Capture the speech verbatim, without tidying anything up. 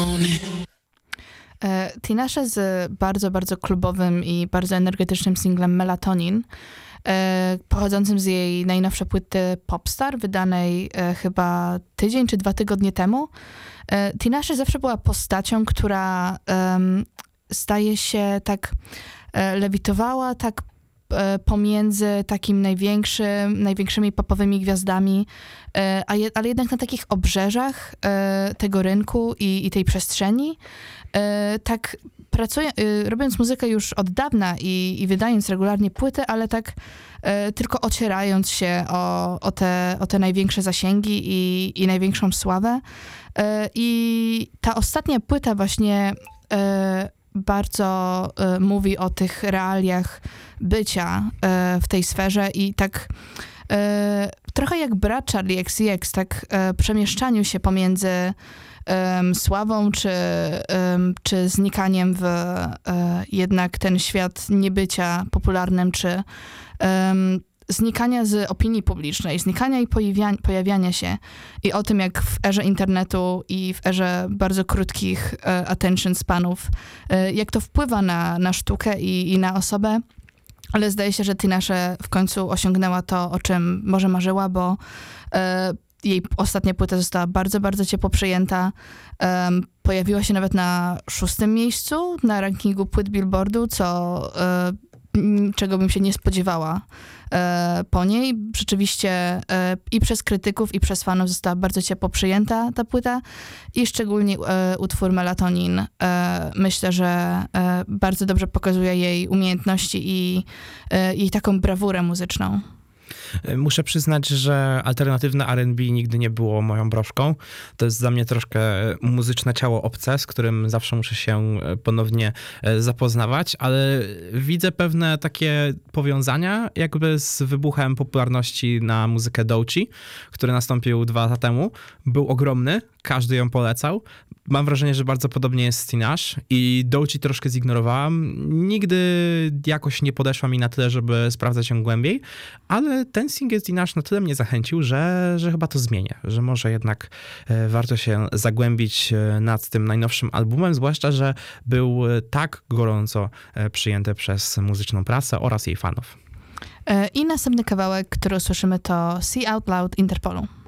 Tinashe z bardzo, bardzo klubowym i bardzo energetycznym singlem Melatonin, pochodzącym z jej najnowszej płyty Popstar, wydanej chyba tydzień czy dwa tygodnie temu. Tinashe zawsze była postacią, która um, staje się tak, lewitowała tak pomiędzy takim największym, największymi popowymi gwiazdami, a je, ale jednak na takich obrzeżach tego rynku i, i tej przestrzeni. Tak pracuję, robiąc muzykę już od dawna i, i wydając regularnie płyty, ale tak tylko ocierając się o, o, te, o te największe zasięgi i, i największą sławę. I ta ostatnia płyta właśnie bardzo y, mówi o tych realiach bycia y, w tej sferze i tak y, trochę jak brat Charli X C X, tak y, przemieszczaniu się pomiędzy y, sławą czy, y, czy znikaniem w y, jednak ten świat niebycia popularnym, czy y, znikania z opinii publicznej, znikania i pojawia, pojawiania się. I o tym, jak w erze internetu i w erze bardzo krótkich e, attention spanów, e, jak to wpływa na, na sztukę i, i na osobę. Ale zdaje się, że Tinashe w końcu osiągnęła to, o czym może marzyła, bo e, jej ostatnia płyta została bardzo, bardzo ciepło przyjęta. E, pojawiła się nawet na szóstym miejscu na rankingu płyt Billboardu, co e, czego bym się nie spodziewała e, po niej. Rzeczywiście e, i przez krytyków, i przez fanów została bardzo ciepło przyjęta ta płyta i szczególnie e, utwór Melatonin e, myślę, że e, bardzo dobrze pokazuje jej umiejętności i e, jej taką brawurę muzyczną. Muszę przyznać, że alternatywne R and B nigdy nie było moją broszką. To jest dla mnie troszkę muzyczne ciało obce, z którym zawsze muszę się ponownie zapoznawać, ale widzę pewne takie powiązania jakby z wybuchem popularności na muzykę Doechii, który nastąpił dwa lata temu. Był ogromny, każdy ją polecał. Mam wrażenie, że bardzo podobnie jest z Tinashe i Doechii troszkę zignorowałam. Nigdy jakoś nie podeszła mi na tyle, żeby sprawdzać ją głębiej, ale ten singiel z Tinashe na tyle mnie zachęcił, że, że chyba to zmienię, że może jednak e, warto się zagłębić e, nad tym najnowszym albumem, zwłaszcza, że był e, tak gorąco e, przyjęty przez muzyczną prasę oraz jej fanów. I następny kawałek, który usłyszymy, to See Out Loud Interpolu.